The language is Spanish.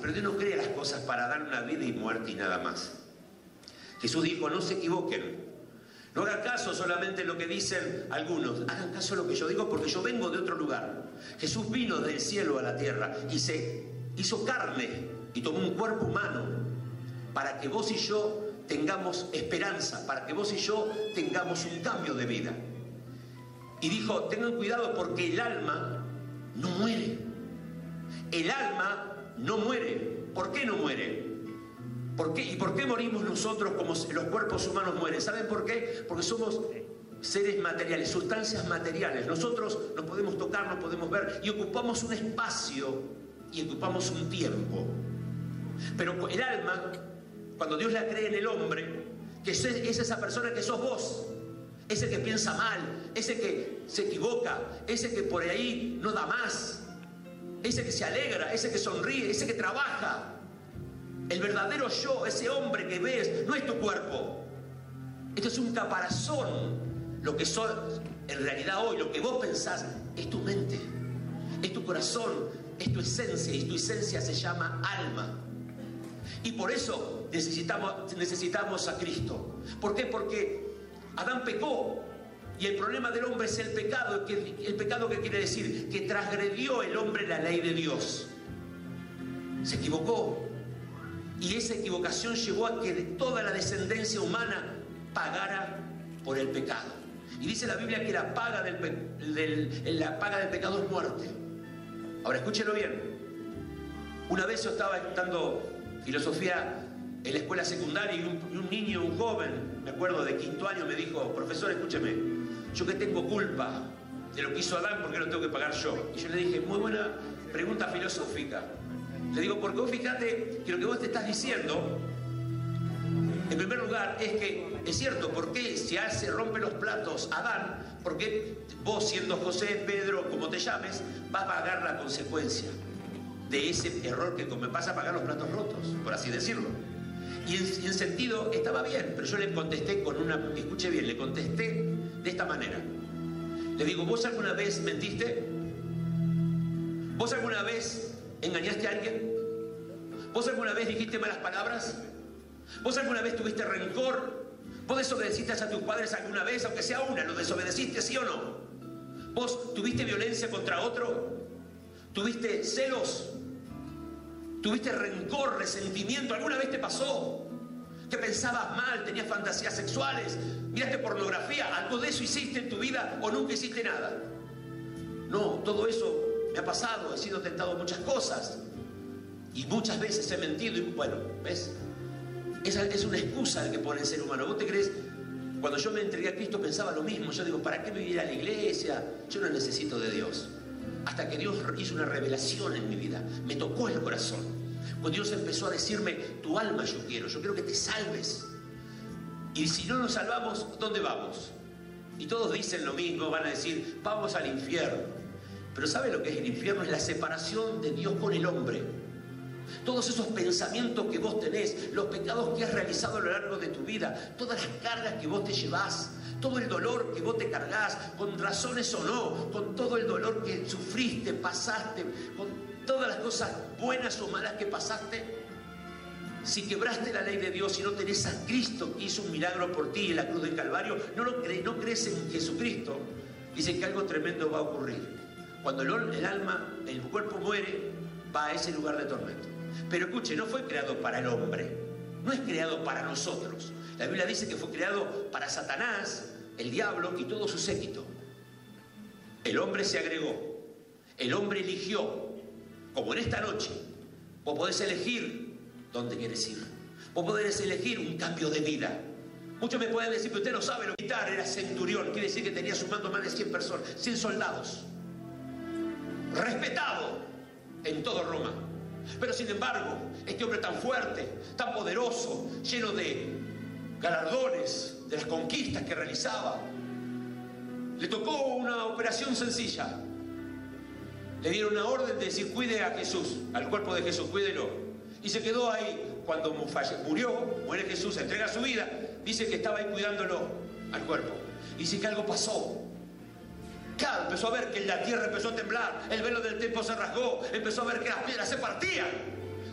pero Dios no crea las cosas para dar una vida y muerte y nada más. Jesús dijo, no se equivoquen. No hagan caso solamente lo que dicen algunos. Hagan caso a lo que yo digo porque yo vengo de otro lugar. Jesús vino del cielo a la tierra y se hizo carne y tomó un cuerpo humano para que vos y yo tengamos esperanza, para que vos y yo tengamos un cambio de vida. Y dijo, tengan cuidado porque el alma no muere. El alma no muere. ¿Por qué no muere? ¿Por qué? ¿Y por qué morimos nosotros como los cuerpos humanos mueren? ¿Saben por qué? Porque somos seres materiales, sustancias materiales. Nosotros nos podemos tocar, nos podemos ver y ocupamos un espacio y ocupamos un tiempo. Pero el alma, cuando Dios la cree en el hombre, que es esa persona que sos vos, ese que piensa mal, ese que se equivoca, ese que por ahí no da más, ese que se alegra, ese que sonríe, ese que trabaja. El verdadero yo, ese hombre que ves, no es tu cuerpo. Esto es un caparazón. Lo que sos en realidad hoy, lo que vos pensás, es tu mente, es tu corazón, es tu esencia, y tu esencia se llama alma. Y por eso necesitamos a Cristo. ¿Por qué? Porque Adán pecó. Y el problema del hombre es el pecado. ¿El pecado qué quiere decir? Que transgredió el hombre la ley de Dios. Se equivocó. Y esa equivocación llevó a que toda la descendencia humana pagara por el pecado. Y dice la Biblia que la paga del pecado es muerte. Ahora escúchelo bien. Una vez yo estaba estudiando filosofía en la escuela secundaria y un niño, un joven, me acuerdo de quinto año, me dijo, profesor, escúcheme, yo que tengo culpa de lo que hizo Adán, ¿por qué lo tengo que pagar yo? Y yo le dije, muy buena pregunta filosófica. Le digo, porque vos fíjate que lo que vos te estás diciendo, en primer lugar, es que es cierto, ¿por qué se rompe los platos Adán? ¿Por qué vos, siendo José, Pedro, como te llames, vas a pagar la consecuencia de ese error que me pasa a pagar los platos rotos, por así decirlo? Y en sentido estaba bien, pero yo le contesté escuche bien, le contesté de esta manera. Le digo, ¿vos alguna vez mentiste? ¿Vos alguna vez engañaste a alguien? ¿Vos alguna vez dijiste malas palabras? ¿Vos alguna vez tuviste rencor? ¿Vos desobedeciste a tus padres alguna vez, aunque sea una? ¿Lo desobedeciste, sí o no? ¿Vos tuviste violencia contra otro? ¿Tuviste celos? ¿Tuviste rencor, resentimiento? ¿Alguna vez te pasó? ¿Que pensabas mal, tenías fantasías sexuales, miraste pornografía? ¿Algo de eso hiciste en tu vida o nunca hiciste nada? No, todo eso me ha pasado, he sido tentado a muchas cosas y muchas veces he mentido y bueno, ¿ves? Esa es una excusa que pone el ser humano. ¿Vos te crees? Cuando yo me entregué a Cristo pensaba lo mismo. Yo digo, ¿para qué me voy a ir a la iglesia? Yo no necesito de Dios. Hasta que Dios hizo una revelación en mi vida. Me tocó el corazón. Cuando Dios empezó a decirme, tu alma yo quiero que te salves. Y si no nos salvamos, ¿dónde vamos? Y todos dicen lo mismo, van a decir, vamos al infierno. Pero ¿sabe lo que es el infierno? Es la separación de Dios con el hombre. Todos esos pensamientos que vos tenés, los pecados que has realizado a lo largo de tu vida, todas las cargas que vos te llevás, todo el dolor que vos te cargás, con razones o no, con todo el dolor que sufriste, pasaste, con todas las cosas buenas o malas que pasaste, si quebraste la ley de Dios y no tenés a Cristo que hizo un milagro por ti en la cruz del Calvario, no crees en Jesucristo, dice que algo tremendo va a ocurrir. Cuando el alma, el cuerpo muere, va a ese lugar de tormento. Pero escuche, no fue creado para el hombre, no es creado para nosotros. La Biblia dice que fue creado para Satanás, el diablo y todo su séquito. El hombre se agregó, el hombre eligió, como en esta noche. Vos podés elegir dónde quieres ir, vos podés elegir un cambio de vida. Muchos me pueden decir que usted no sabe lo que militar era centurión, quiere decir que tenía sumando más de 100 personas, 100 soldados, respetado en todo Roma. Pero sin embargo, este hombre tan fuerte, tan poderoso, lleno de galardones, de las conquistas que realizaba, le tocó una operación sencilla. Le dieron una orden de decir, cuide a Jesús, al cuerpo de Jesús, cuídelo. Y se quedó ahí. Cuando muere Jesús, entrega su vida, dice que estaba ahí cuidándolo al cuerpo. Dice que algo pasó. Empezó a ver que la tierra empezó a temblar, el velo del templo se rasgó, empezó a ver que las piedras se partían.